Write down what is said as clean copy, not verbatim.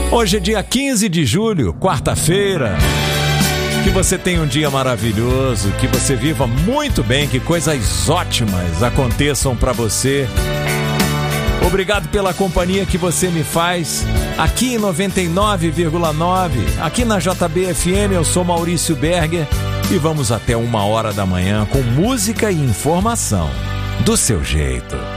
Hoje é dia 15 de julho, quarta-feira. Que você tenha um dia maravilhoso, que você viva muito bem, que coisas ótimas aconteçam para você. Obrigado pela companhia que você me faz aqui em 99,9, aqui na JB-FM. Eu sou Maurício Berger e vamos até 1h da manhã com música e informação do seu jeito.